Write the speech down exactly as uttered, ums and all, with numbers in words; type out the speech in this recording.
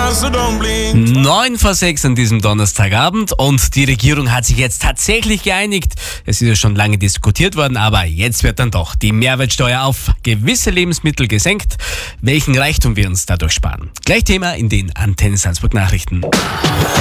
neun vor sechs an diesem Donnerstagabend und die Regierung hat sich jetzt tatsächlich geeinigt. Es ist ja schon lange diskutiert worden, aber jetzt wird dann doch die Mehrwertsteuer auf gewisse Lebensmittel gesenkt. Welchen Reichtum wir uns dadurch sparen. Gleich Thema in den Antenne Salzburg Nachrichten.